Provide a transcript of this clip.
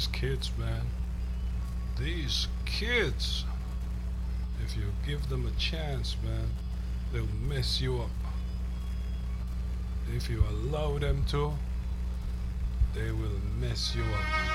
These kids, man. These kids. If you give them a chance, man, they'll mess you up. If you allow them to, they will mess you up.